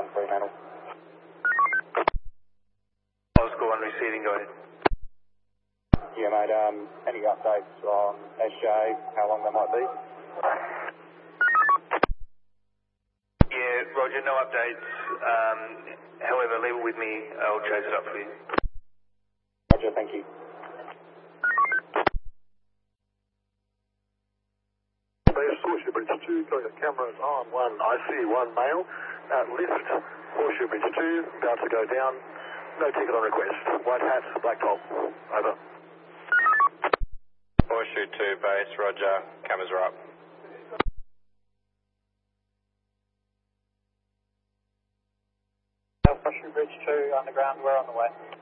on Fremantle. Oscar 1 receiving, go ahead. Yeah, mate, any updates on SJ, how long that might be? Yeah, Roger, no updates. However, leave it with me. I'll chase it up for you. Roger, thank you. Horseshoe Bridge 2, got your cameras on 1. I see 1 male at lift, Horseshoe Bridge 2, about to go down. No ticket on request. White hat, black top. Over. Horseshoe 2 base, Roger. Cameras are up. Horseshoe Bridge 2 underground, we're on the way.